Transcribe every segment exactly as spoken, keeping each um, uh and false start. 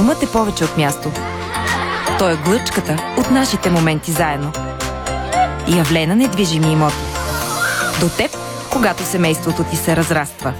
Домът е повече от място. Той е глъчката от нашите моменти заедно. Явлена недвижими имоти. До теб, когато семейството ти се разраства.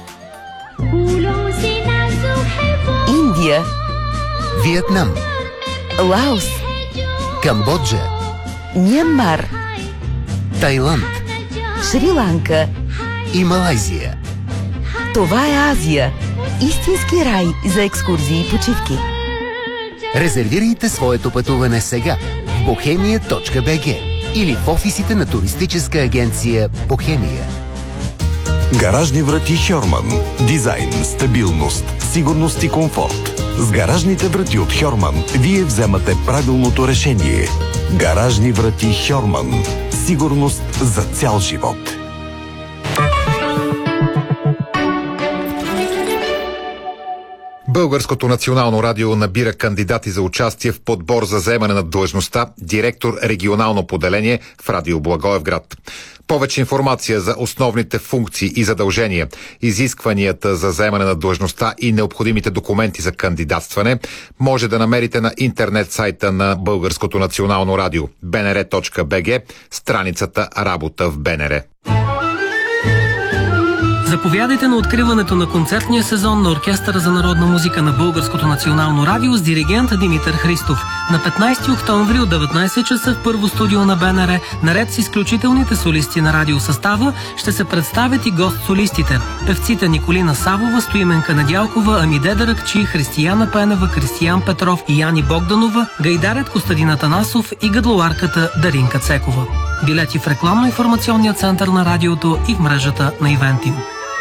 Индия, Виетнам, Лаос, Камбоджа, Мянмар, Тайланд Шри-Ланка. и Малайзия. Това е Азия. Истински рай за екскурзии и почивки. Резервирайте своето пътуване сега в бохемия точка би джи или в офисите на туристическа агенция Бохемия. Гаражни врати Хьорман. Дизайн, стабилност, сигурност и комфорт. С гаражните врати от Хьорман вие вземате правилното решение. Гаражни врати Хьорман. Сигурност за цял живот. Българското национално радио набира кандидати за участие в подбор за заемане на длъжността директор регионално поделение в Радио Благоевград. Повече информация за основните функции и задължения, изискванията за заемане на длъжността и необходимите документи за кандидатстване може да намерите на интернет сайта на Българското национално радио би ен ар точка би джи, страницата Работа в БНР. Заповядайте на откриването на концертния сезон на Оркестъра за народна музика на Българското национално радио с диригент Димитър Христов. На петнайсети октомври от деветнайсет часа в първо студио на БНР, наред с изключителните солисти на радиосъстава, ще се представят и гост-солистите. Певците Николина Савова, Стоименка Недялкова, Амиде Даракчи, Християна Пенева, Кристиян Петров и Яни Богданова, гайдарят Костадин Атанасов и гадлоарката Даринка Цекова. Билети в рекламно-информационния център на радиото и в мрежата на Ивентим.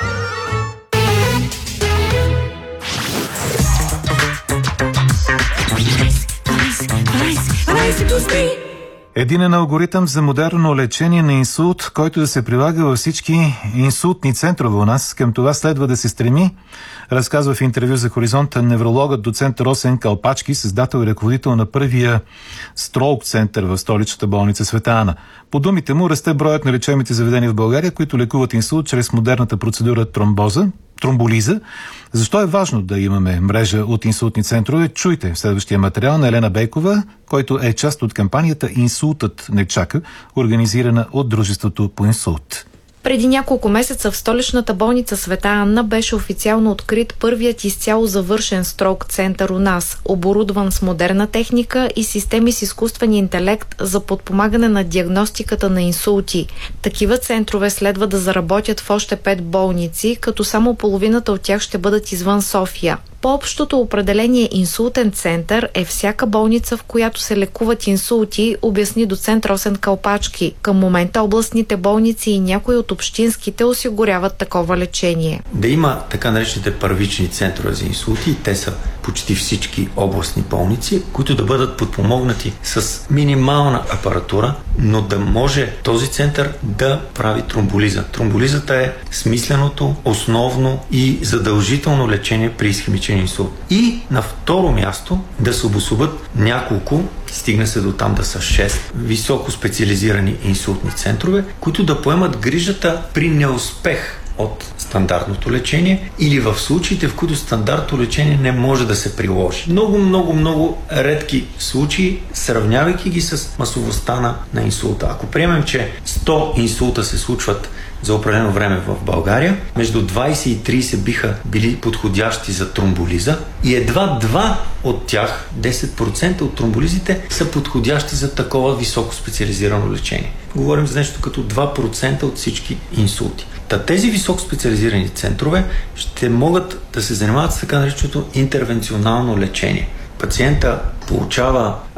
Единен алгоритъм за модерно лечение на инсулт, който да се прилага във всички инсултни центрове у нас. Към това следва да се стреми, разказва в интервю за Хоризонта неврологът доцент Росен Калпачки, създател и ръководител на първия строк център в столичната болница Света Ана. По думите му расте броят на лечебните заведения в България, които лекуват инсулт чрез модерната процедура тромбоза, тромболиза. Защо е важно да имаме мрежа от инсултни центрове? Чуйте в следващия материал на Елена Бейкова, който е част от кампанията "Инсултът не чака", организирана от Дружеството по инсулт. Преди няколко месеца в столичната болница Света Анна беше официално открит първият изцяло завършен строк център у нас, оборудван с модерна техника и системи с изкуствен интелект за подпомагане на диагностиката на инсулти. Такива центрове следва да заработят в още пет болници, като само половината от тях ще бъдат извън София. По-общото определение инсултен център е всяка болница, в която се лекуват инсулти, обясни доцент Росен Калпачки. Към момента областните болници и някои от общинските осигуряват такова лечение. Да има така наречените първични центрове за инсулти, те са почти всички областни болници, които да бъдат подпомогнати с минимална апаратура, но да може този център да прави тромболиза. Тромболизата е смисленото, основно и задължително лечение при исхемичен инсулт. И на второ място да се обособят няколко, стигна се до там да са шест високо специализирани инсултни центрове, които да поемат грижата при неуспех от стандартното лечение или в случаите, в които стандартното лечение не може да се приложи. Много, много, много редки случаи, сравнявайки ги с масовостта на, на инсулта. Ако приемем, че сто инсулта се случват за определено време в България, между двайсет и трийсет биха били подходящи за тромболиза и едва два от тях, десет процента от тромболизите, са подходящи за такова високо специализирано лечение. Говорим за нещо като два процента от всички инсулти. Та тези високо специализирани центрове ще могат да се занимават с така нареченото интервенционално лечение. Пациента получава